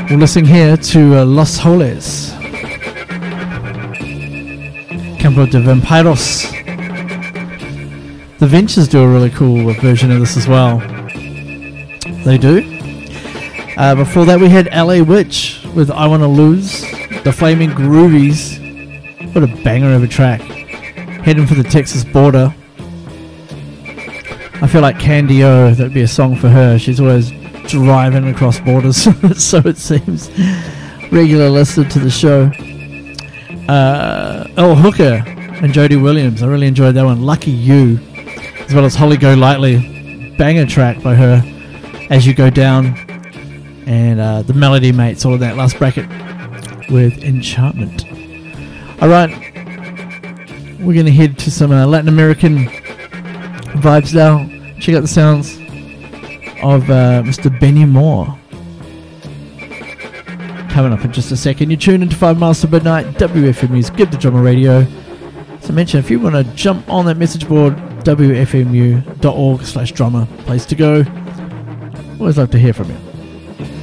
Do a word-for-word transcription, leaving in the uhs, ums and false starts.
We're listening here to uh, Los Holes, Campo de Vampiros. The Ventures do a really cool version of this as well. They do. Uh, before that we had L A Witch with I Wanna Lose, the Flaming Groovies. What a banger of a track. Heading for the Texas border. I feel like Candy O, that would be a song for her. She's always driving across borders, so it seems. Regular listener to the show. Uh, El Hooker and Jody Williams. I really enjoyed that one. Lucky You. As well as Holly Go Lightly. Banger track by her. As You Go Down. And uh, the Melody Mates, all of that last bracket with Enchantment. Alright. We're going to head to some uh, Latin American vibes now. Check out the sounds of uh, Mister Benny Moore. Coming up in just a second. You tune into Five Miles to Midnight, W F M U's Give the Drummer Radio. As I mentioned, if you want to jump on that message board, W F M U dot org slash drummer, place to go. Always love to hear from you.